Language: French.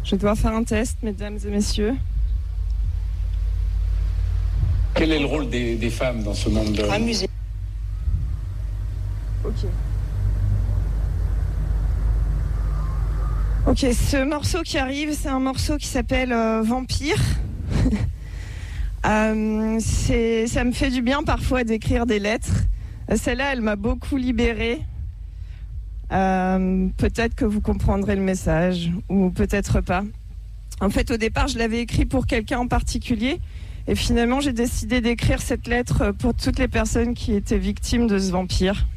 Je dois faire un test, mesdames et messieurs. Quel est le rôle des femmes dans ce monde de... Amusé. Ok, ce morceau qui arrive, c'est un morceau qui s'appelle Vampire. Ça me fait du bien parfois d'écrire des lettres. Celle-là, elle m'a beaucoup libérée. Peut-être que vous comprendrez le message, ou peut-être pas. En fait, au départ, je l'avais écrit pour quelqu'un en particulier. Et finalement, j'ai décidé d'écrire cette lettre pour toutes les personnes qui étaient victimes de ce vampire.